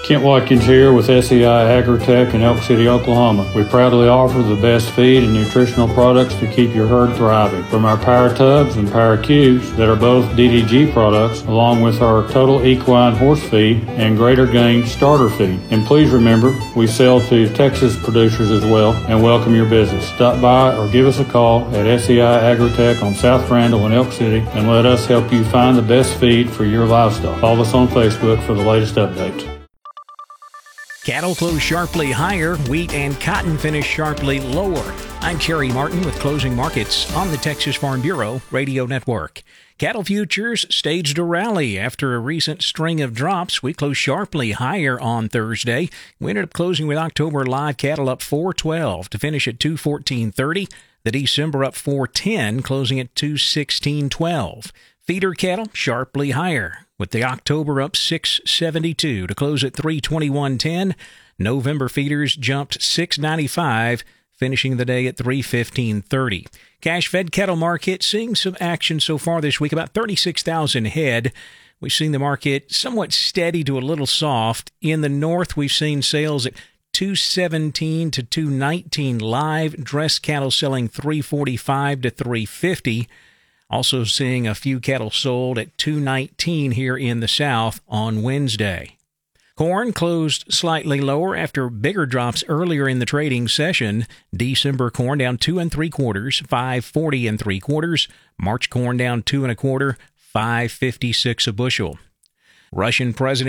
Kent Watkins here with SEI Agritech in Elk City, Oklahoma. We proudly offer the best feed and nutritional products to keep your herd thriving. From our Power Tubs and Power Cubes that are both DDG products, along with our Total Equine Horse Feed and Greater Gain Starter Feed. And please remember, we sell to Texas producers as well and welcome your business. Stop by or give us a call at SEI Agritech on South Randall in Elk City and let us help you find the best feed for your livestock. Follow us on Facebook for the latest updates. Cattle close sharply higher, wheat and cotton finish sharply lower. I'm Kerry Martin with Closing Markets on the Texas Farm Bureau Radio Network. Cattle futures staged a rally after a recent string of drops. We closed sharply higher on Thursday. We ended up closing with October live cattle up 412 to finish at 214.30. The December up 410, closing at 216.12. Feeder cattle sharply higher, with the October up 672 to close at 321.10. November feeders jumped 695, finishing the day at 315.30. Cash-fed cattle market seeing some action so far this week, about 36,000 head. We've seen the market somewhat steady to a little soft. In the north, we've seen sales at 217 to 219 live. Dress cattle selling 345 to 350. Also seeing a few cattle sold at 219 here in the south on Wednesday. Corn closed slightly lower after bigger drops earlier in the trading session. December corn down 2 3/4, 540 3/4. March corn down 2 1/4, 556 a bushel. Russian President